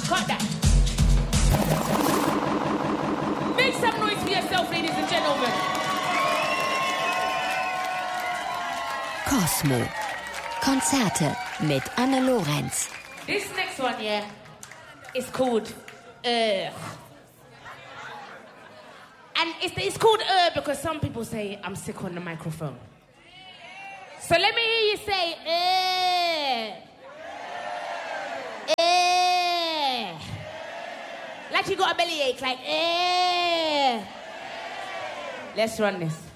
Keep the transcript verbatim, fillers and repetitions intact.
Cut that. Make some noise for yourself, ladies and gentlemen. Cosmo. Konzerte mit Anne Lorenz. This next one, yeah, is called Ugh. And it's, it's called Ugh because some people say I'm sick on the microphone. So let me hear you say Ugh. Ugh. Like you got a bellyache, like Ugh. Let's run this.